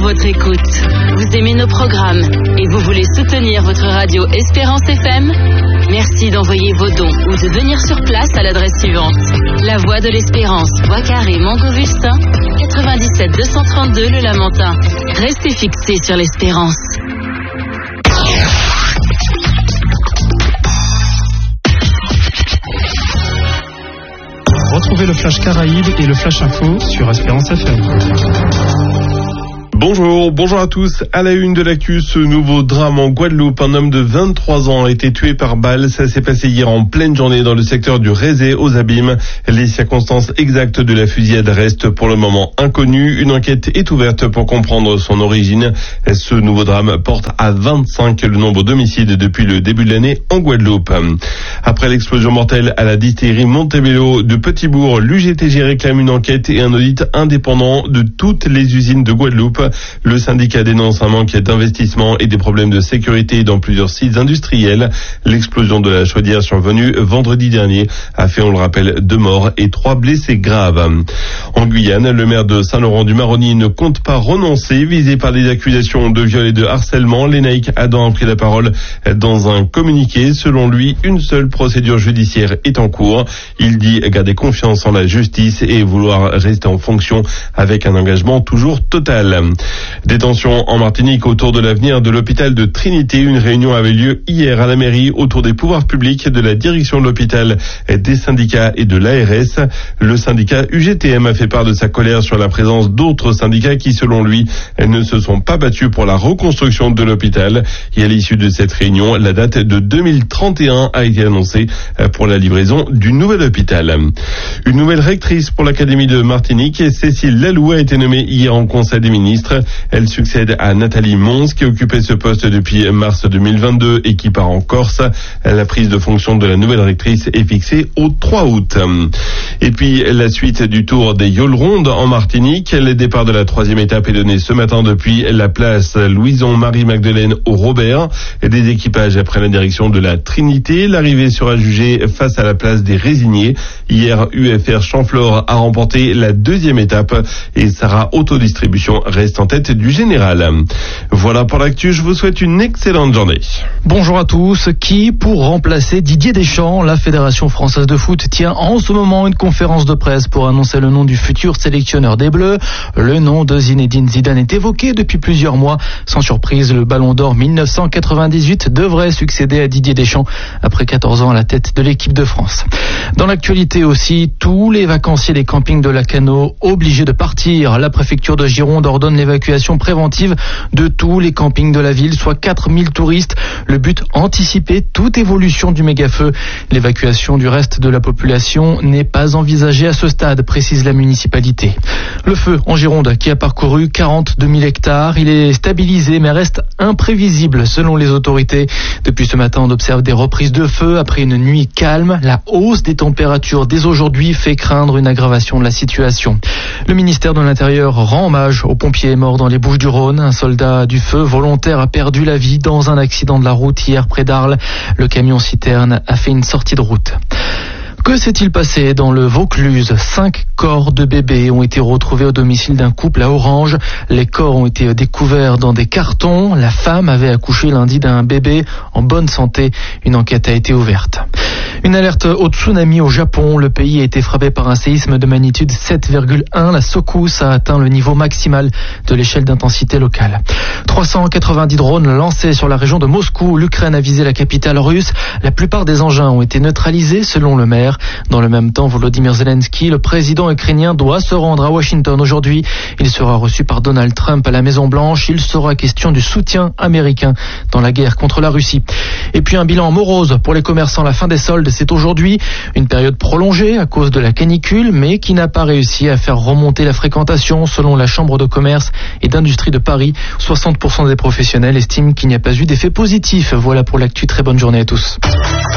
votre écoute. Vous aimez nos programmes et vous voulez soutenir votre radio Espérance FM? Merci d'envoyer vos dons ou de venir sur place à l'adresse suivante. La Voie de l'Espérance, Bois Carré, Montgovustin, 97 232 Le Lamentin. Restez fixés sur l'Espérance. Retrouvez le Flash Caraïbes et le Flash Info sur Espérance FM. Bonjour à tous. À la une de l'actu, ce nouveau drame en Guadeloupe. Un homme de 23 ans a été tué par balle. Ça s'est passé hier en pleine journée dans le secteur du Rézé aux Abîmes. Les circonstances exactes de la fusillade restent pour le moment inconnues. Une enquête est ouverte pour comprendre son origine. Ce nouveau drame porte à 25 le nombre d'homicides depuis le début de l'année en Guadeloupe. Après l'explosion mortelle à la distillerie Montebello de Petitbourg, l'UGTG réclame une enquête et un audit indépendant de toutes les usines de Guadeloupe. Le syndicat dénonce un manque d'investissement et des problèmes de sécurité dans plusieurs sites industriels. L'explosion de la chaudière survenue vendredi dernier a fait, on le rappelle, 2 morts et 3 blessés graves. En Guyane, le maire de Saint-Laurent-du-Maroni ne compte pas renoncer. Visé par des accusations de viol et de harcèlement, Lénaïque Adam a pris la parole dans un communiqué. Selon lui, une seule procédure judiciaire est en cours. Il dit garder confiance en la justice et vouloir rester en fonction avec un engagement toujours total. Des tensions en Martinique autour de l'avenir de l'hôpital de Trinité. Une réunion avait lieu hier à la mairie autour des pouvoirs publics, de la direction de l'hôpital, des syndicats et de l'ARS. Le syndicat UGTM a fait part de sa colère sur la présence d'autres syndicats qui, selon lui, ne se sont pas battus pour la reconstruction de l'hôpital. Et à l'issue de cette réunion, la date de 2031 a été annoncée pour la livraison du nouvel hôpital. Une nouvelle rectrice pour l'Académie de Martinique, Cécile Lalou, a été nommée hier en Conseil des ministres. Elle succède à Nathalie Mons qui occupait ce poste depuis mars 2022 et qui part en Corse. La prise de fonction de la nouvelle rectrice est fixée au 3 août. Et puis la suite du tour des Yoles-Rondes en Martinique. Le départ de la 3e étape est donné ce matin depuis la place Louison-Marie-Magdeleine au Robert. Des équipages prennent la direction de la Trinité. L'arrivée sera jugée face à la place des Résignés. Hier, UFR Champflore a remporté la 2e étape et Sarah Autodistribution reste en tête du général. Voilà pour l'actu, je vous souhaite une excellente journée. Bonjour à tous. Qui pour remplacer Didier Deschamps? La Fédération française de foot tient en ce moment une conférence de presse pour annoncer le nom du futur sélectionneur des Bleus. Le nom de Zinedine Zidane est évoqué depuis plusieurs mois. Sans surprise, le Ballon d'Or 1998 devrait succéder à Didier Deschamps après 14 ans à la tête de l'équipe de France. Dans l'actualité aussi, tous les vacanciers des campings de Lacanau obligés de partir. La préfecture de Gironde ordonne l'évacuation préventive de tous les campings de la ville, soit 4000 touristes. Le but, anticiper toute évolution du méga-feu. L'évacuation du reste de la population n'est pas envisagée à ce stade, précise la municipalité. Le feu en Gironde qui a parcouru 42 000 hectares. Il est stabilisé mais reste imprévisible selon les autorités. Depuis ce matin, on observe des reprises de feu après une nuit calme. La hausse des températures dès aujourd'hui fait craindre une aggravation de la situation. Le ministère de l'Intérieur rend hommage aux pompiers morts dans les Bouches-du-Rhône. Un soldat du feu volontaire a perdu la vie dans un accident de la route hier près d'Arles. Le camion citerne a fait une sortie de route. Que s'est-il passé dans le Vaucluse? 5 corps de bébés ont été retrouvés au domicile d'un couple à Orange. Les corps ont été découverts dans des cartons. La femme avait accouché lundi d'un bébé en bonne santé. Une enquête a été ouverte. Une alerte au tsunami au Japon. Le pays a été frappé par un séisme de magnitude 7,1. La secousse a atteint le niveau maximal de l'échelle d'intensité locale. 390 drones lancés sur la région de Moscou. L'Ukraine a visé la capitale russe. La plupart des engins ont été neutralisés selon le maire. Dans le même temps, Volodymyr Zelensky, le président ukrainien, doit se rendre à Washington aujourd'hui. Il sera reçu par Donald Trump à la Maison-Blanche. Il sera question du soutien américain dans la guerre contre la Russie. Et puis un bilan morose pour les commerçants. La fin des soldes, c'est aujourd'hui. Une période prolongée à cause de la canicule, mais qui n'a pas réussi à faire remonter la fréquentation. Selon la Chambre de commerce et d'industrie de Paris, 60% des professionnels estiment qu'il n'y a pas eu d'effet positif. Voilà pour l'actu. Très bonne journée à tous.